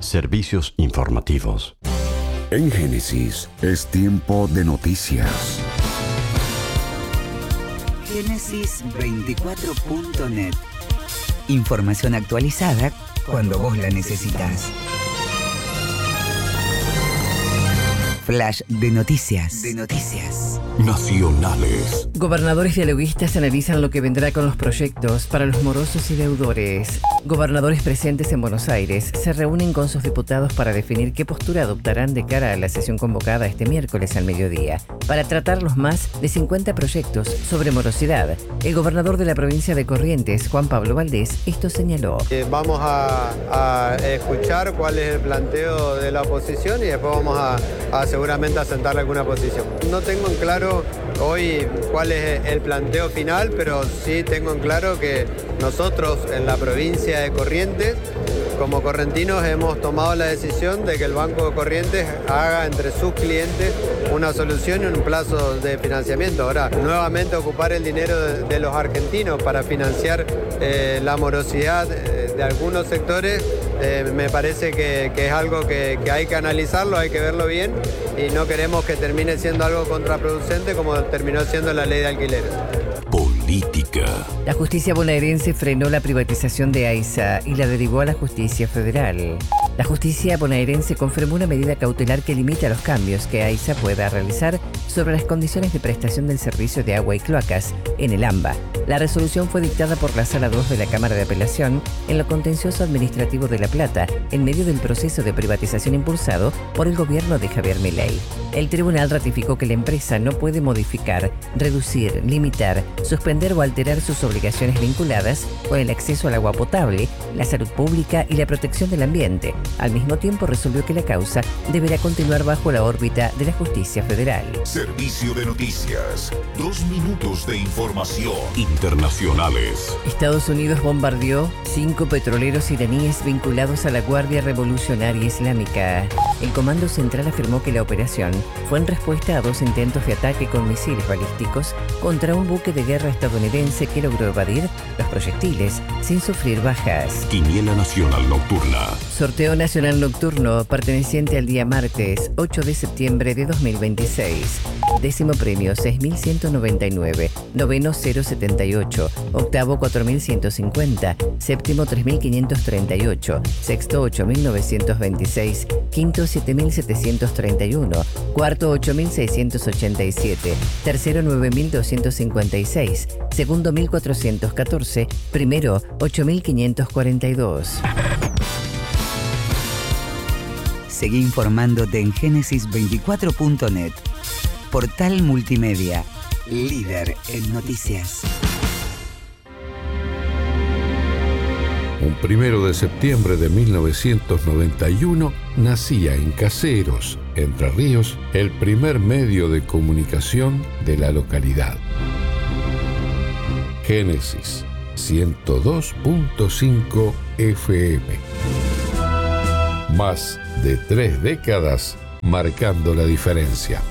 Servicios informativos. En Génesis es tiempo de noticias. Génesis24.net. Información actualizada cuando vos la necesitas. Flash de noticias. Nacionales. Gobernadores dialoguistas analizan lo que vendrá con los proyectos para los morosos y deudores. Gobernadores presentes en Buenos Aires se reúnen con sus diputados para definir qué postura adoptarán de cara a la sesión convocada este miércoles al mediodía, para tratar los más de 50 proyectos sobre morosidad. El gobernador de la provincia de Corrientes, Juan Pablo Valdés, esto señaló. Vamos a escuchar cuál es el planteo de la oposición y después vamos a seguramente a sentarle alguna posición. No tengo en claro hoy cuál es el planteo final, pero sí tengo en claro que nosotros en la provincia de Corrientes, como correntinos, hemos tomado la decisión de que el Banco de Corrientes haga entre sus clientes una solución en un plazo de financiamiento. Ahora, nuevamente ocupar el dinero de los argentinos para financiar la morosidad de algunos sectores, me parece que es algo que hay que analizarlo, hay que verlo bien y no queremos que termine siendo algo contraproducente como terminó siendo la ley de alquileres. Política. La justicia bonaerense frenó la privatización de AISA y la derivó a la justicia federal. La justicia bonaerense confirmó una medida cautelar que limita los cambios que AISA pueda realizar sobre las condiciones de prestación del servicio de agua y cloacas en el AMBA. La resolución fue dictada por la Sala 2 de la Cámara de Apelación en lo contencioso administrativo de La Plata, en medio del proceso de privatización impulsado por el gobierno de Javier Milei. El tribunal ratificó que la empresa no puede modificar, reducir, limitar, suspender o alterar sus obligaciones vinculadas con el acceso al agua potable, la salud pública y la protección del ambiente. Al mismo tiempo resolvió que la causa deberá continuar bajo la órbita de la justicia federal. Servicio de noticias. 2 minutos de información. Internacionales. Estados Unidos bombardeó 5 petroleros iraníes vinculados a la Guardia Revolucionaria Islámica. El Comando Central afirmó que la operación fue en respuesta a 2 intentos de ataque con misiles balísticos contra un buque de guerra estadounidense que logró evadir los proyectiles sin sufrir bajas. Quiniela Nacional Nocturna. Sorteo Nacional Nocturno perteneciente al día martes 8 de septiembre de 2026. Décimo premio 6.199, noveno 078, octavo 4.150, séptimo 3.538, sexto 8.926, quinto 7.731, cuarto 8.687, tercero 9.256, segundo 1.414, primero 8.542. Seguí informándote en Génesis24.net. Portal multimedia, líder en noticias. Un 1 de septiembre de 1991 nacía en Caseros, Entre Ríos, el primer medio de comunicación de la localidad. Génesis 102.5 FM. Más de 3 décadas marcando la diferencia.